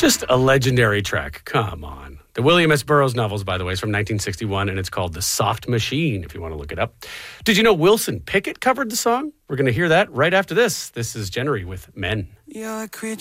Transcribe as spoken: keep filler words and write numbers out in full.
Just a legendary track. Come on. The William S. Burroughs novels, by the way, is from nineteen sixty-one, and it's called The Soft Machine, if you want to look it up. Did you know Wilson Pickett covered the song? We're going to hear that right after this. This is Jennery with Men. You're a creature